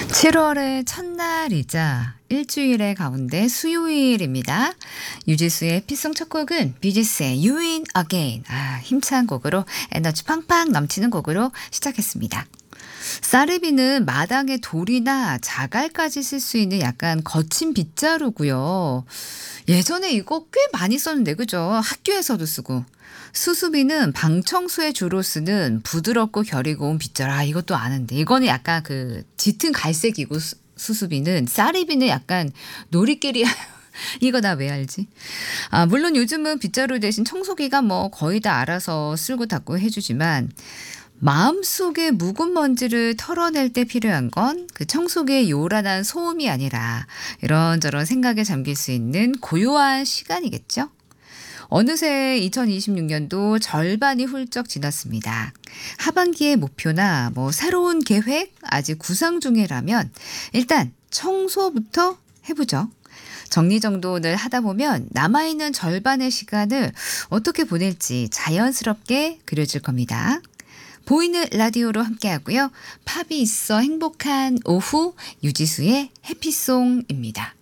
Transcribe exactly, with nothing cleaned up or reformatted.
칠월의 첫날이자 일주일의 가운데 수요일입니다. 유지수의 피송 첫 곡은 비지스의 You In Again. 아, 힘찬 곡으로 에너지 팡팡 넘치는 곡으로 시작했습니다. 사르비는 마당에 돌이나 자갈까지 쓸 수 있는 약간 거친 빗자루고요. 예전에 이거 꽤 많이 썼는데 그죠? 학교에서도 쓰고. 수수비는 방 청소에 주로 쓰는 부드럽고 결이 고운 빗자루. 아, 이것도 아는데. 이거는 약간 그 짙은 갈색이고 수, 수수비는 사르비는 약간 놀이끼리 이거 나 왜 알지? 아, 물론 요즘은 빗자루 대신 청소기가 뭐 거의 다 알아서 쓸고 닦고 해주지만 마음속의 묵은 먼지를 털어낼 때 필요한 건 그 청소기의 요란한 소음이 아니라 이런저런 생각에 잠길 수 있는 고요한 시간이겠죠? 어느새 이천이십육 년도 절반이 훌쩍 지났습니다. 하반기의 목표나 뭐 새로운 계획 아직 구상 중이라면 일단 청소부터 해보죠. 정리정돈을 하다 보면 남아있는 절반의 시간을 어떻게 보낼지 자연스럽게 그려질 겁니다. 보이는 라디오로 함께하고요. 팝이 있어 행복한 오후 유지수의 해피송입니다.